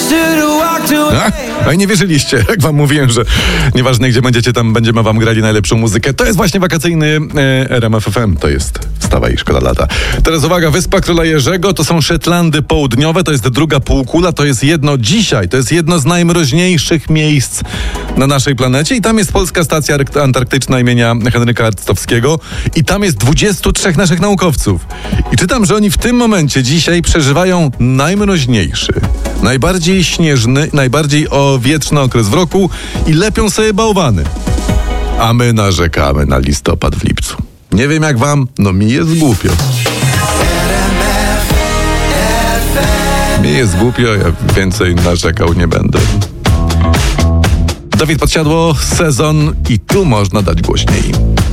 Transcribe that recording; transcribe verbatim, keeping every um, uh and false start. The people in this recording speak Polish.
A, a nie wierzyliście, jak wam mówiłem, że nieważne gdzie będziecie, tam będziemy wam grali najlepszą muzykę. To jest właśnie wakacyjny e, R M F F M, to jest Wstawaj, szkoda lata. Teraz uwaga, Wyspa Króla Jerzego to są Szetlandy Południowe, to jest druga półkula, to jest jedno dzisiaj, to jest jedno z najmroźniejszych miejsc na naszej planecie i tam jest Polska Stacja Antarktyczna imienia Henryka Arctowskiego i tam jest dwudziestu trzech naszych naukowców. I czytam, że oni w tym momencie dzisiaj przeżywają najmroźniejszy, najbardziej śnieżny, najbardziej owietrzny okres w roku i lepią sobie bałwany. A my narzekamy na listopad w lipcu. Nie wiem jak wam, no mi jest głupio. Mi jest głupio, ja więcej narzekał nie będę. Dawid Podsiadło, Sezon i tu można dać głośniej.